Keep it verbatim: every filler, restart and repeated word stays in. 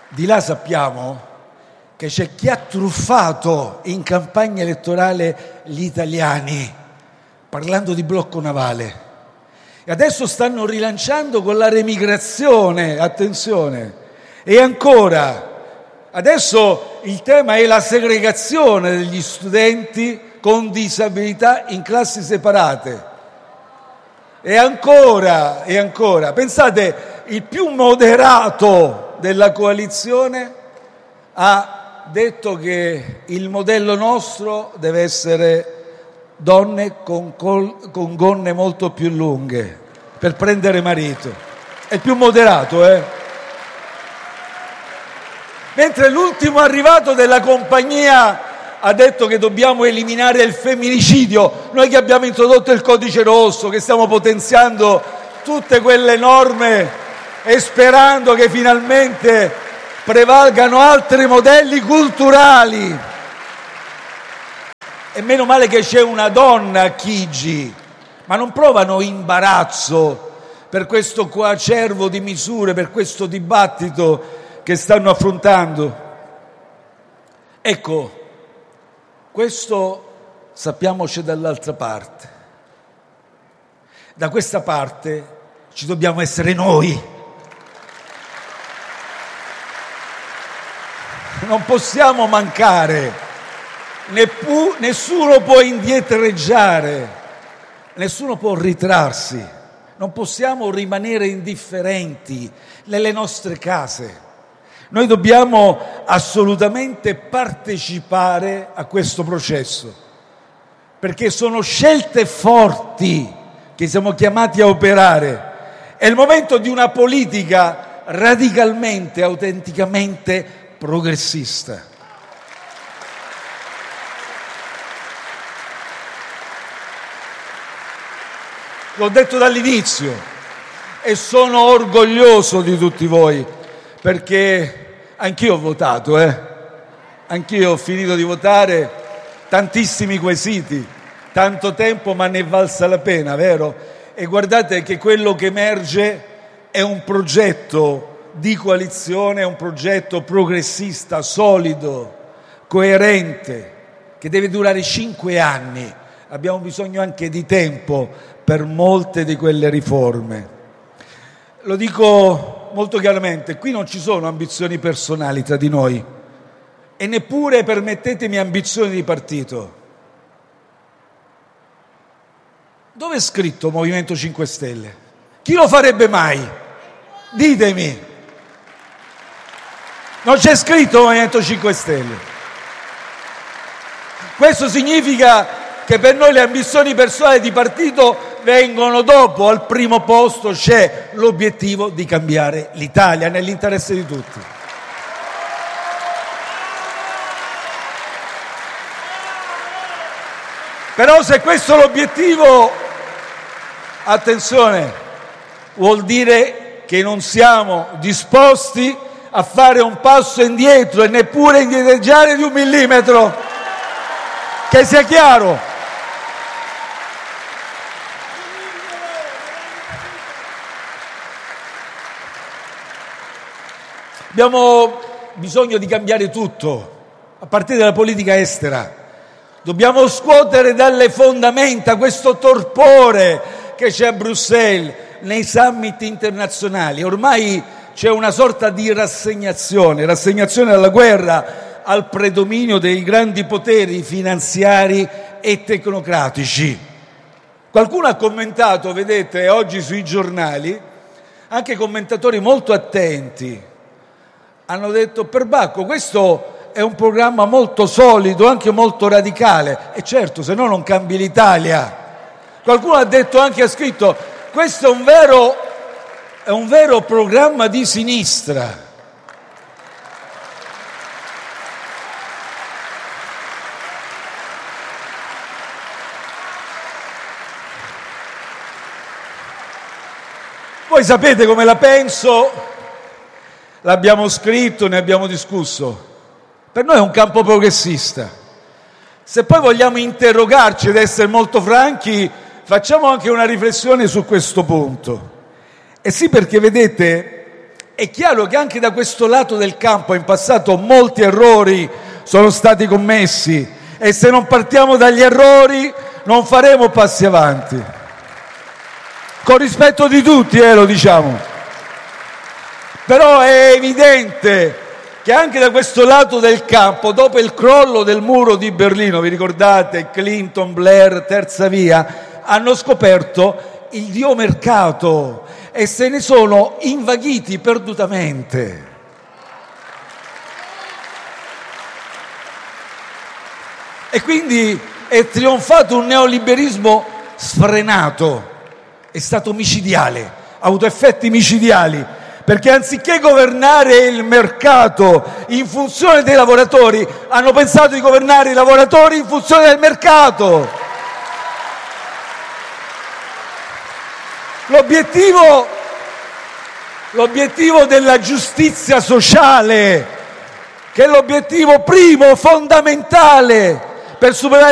Di là sappiamo che c'è chi ha truffato in campagna elettorale gli italiani parlando di blocco navale e adesso stanno rilanciando con la remigrazione, attenzione, e ancora adesso il tema è la segregazione degli studenti con disabilità in classi separate. E ancora, e ancora, pensate, il più moderato della coalizione ha detto che il modello nostro deve essere donne con, col, con gonne molto più lunghe per prendere marito. È il più moderato, eh? Mentre l'ultimo arrivato della compagnia ha detto che dobbiamo eliminare il femminicidio, noi che abbiamo introdotto il codice rosso, che stiamo potenziando tutte quelle norme e sperando che finalmente prevalgano altri modelli culturali. E meno male che c'è una donna a Chigi, ma non provano imbarazzo per questo coacervo di misure, per questo dibattito che stanno affrontando. Ecco, questo sappiamo c'è dall'altra parte. Da questa parte ci dobbiamo essere noi. Non possiamo mancare, Neppu- nessuno può indietreggiare, nessuno può ritrarsi, non possiamo rimanere indifferenti nelle nostre case. Noi dobbiamo assolutamente partecipare a questo processo, perché sono scelte forti che siamo chiamati a operare. È il momento di una politica radicalmente, autenticamente progressista. L'ho detto dall'inizio e sono orgoglioso di tutti voi, perché anch'io ho votato, eh? Anch'io ho finito di votare, tantissimi quesiti, tanto tempo, ma ne è valsa la pena, vero? E guardate che quello che emerge è un progetto di coalizione, è un progetto progressista, solido, coerente, che deve durare cinque anni. Abbiamo bisogno anche di tempo per molte di quelle riforme. Lo dico molto chiaramente, qui non ci sono ambizioni personali tra di noi e neppure, permettetemi, ambizioni di partito. Dove è scritto Movimento cinque Stelle? Chi lo farebbe mai? Ditemi. Non c'è scritto Movimento cinque Stelle. Questo significa che per noi le ambizioni personali di partito vengono dopo. Al primo posto c'è l'obiettivo di cambiare l'Italia nell'interesse di tutti. Però se questo è l'obiettivo, attenzione, vuol dire che non siamo disposti a fare un passo indietro e neppure indietreggiare di un millimetro. Che sia chiaro. Abbiamo bisogno di cambiare tutto, a partire dalla politica estera. Dobbiamo scuotere dalle fondamenta questo torpore che c'è a Bruxelles, nei summit internazionali. Ormai c'è una sorta di rassegnazione, rassegnazione alla guerra, al predominio dei grandi poteri finanziari e tecnocratici. Qualcuno ha commentato, vedete, oggi sui giornali, anche commentatori molto attenti, hanno detto: perbacco, questo è un programma molto solido, anche molto radicale. E certo, se no non cambi l'Italia. Qualcuno ha detto, anche ha scritto: questo è un vero, è un vero programma di sinistra. Voi sapete come la penso, l'abbiamo scritto, ne abbiamo discusso. Per noi è un campo progressista. Se poi vogliamo interrogarci ed essere molto franchi, facciamo anche una riflessione su questo punto. E sì, perché vedete, è chiaro che anche da questo lato del campo in passato molti errori sono stati commessi e se non partiamo dagli errori non faremo passi avanti. Con rispetto di tutti, eh, lo diciamo. Però è evidente che anche da questo lato del campo, dopo il crollo del muro di Berlino, vi ricordate, Clinton, Blair, terza via, hanno scoperto il dio mercato e se ne sono invaghiti perdutamente. E quindi è trionfato un neoliberismo sfrenato, è stato micidiale, ha avuto effetti micidiali, perché anziché governare il mercato in funzione dei lavoratori, hanno pensato di governare i lavoratori in funzione del mercato. L'obiettivo, l'obiettivo della giustizia sociale, che è l'obiettivo primo, fondamentale, per superare